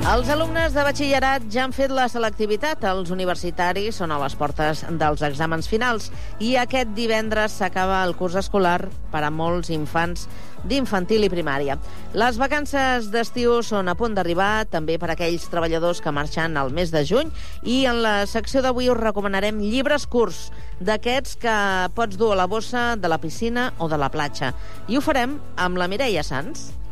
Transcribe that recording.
Els alumnes de batxillerat ja han fet la selectivitat. Els universitaris són a les portes dels exàmens finals i aquest divendres s'acaba el curs escolar per a molts infants d'infantil i primària. Les vacances d'estiu són a punt d'arribar, també per a aquells treballadors que marxen al mes de juny, i en la secció d'avui us recomanarem llibres curts, d'aquests que pots dur a la bossa de la piscina o de la platja. I ho farem amb la Mireia Sans.